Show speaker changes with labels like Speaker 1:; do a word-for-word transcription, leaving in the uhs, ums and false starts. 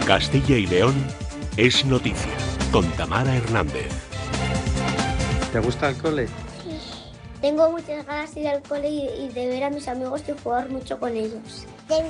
Speaker 1: Castilla y León es noticia, con Tamara Hernández.
Speaker 2: ¿Te gusta el cole?
Speaker 3: Sí. Tengo muchas ganas de ir al cole y de ver a mis amigos y jugar mucho con ellos. Tengo